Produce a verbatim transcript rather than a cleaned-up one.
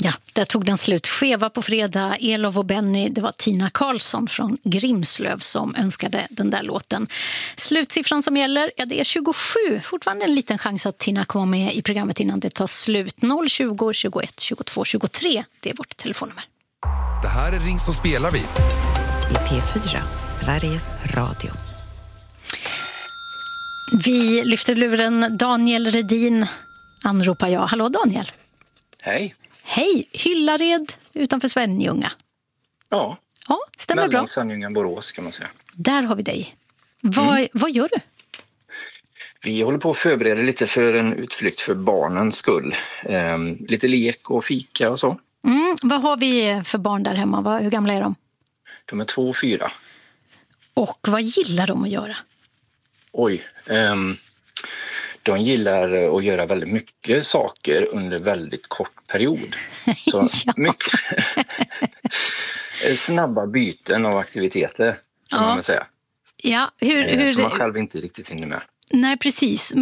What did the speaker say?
Ja, där tog den slut. Skeva på fredag, Elof och Benny. Det var Tina Karlsson från Grimslöv som önskade den där låten. Slutsiffran som gäller, ja, det är tjugosju. Fortfarande en liten chans att Tina kommer med i programmet innan det tar slut. noll tjugo, tjugoett, tjugotvå, tjugotre. Det är vårt telefonnummer. Det här är Ring så spelar vi. I P fyra, Sveriges Radio. Vi lyfter luren. Daniel Redin anropar jag. Hallå Daniel. Hej. Hej, Hyllared utanför Svenljunga. Ja, ja stämmer mellan bra. Svenljunga och Borås kan man säga. Där har vi dig. Vad, mm. vad gör du? Vi håller på att förbereda lite för en utflykt för barnens skull. Ehm, lite lek och fika och så. Mm, vad har vi för barn där hemma? Vad, hur gamla är de? De är två och fyra. Och vad gillar de att göra? Oj, ehm, de gillar att göra väldigt mycket saker under väldigt kort period. Så ja. mycket snabba byten av aktiviteter kan ja. man väl säga. Ja, hur, hur... Som man själv inte riktigt hinner med. Nej, precis.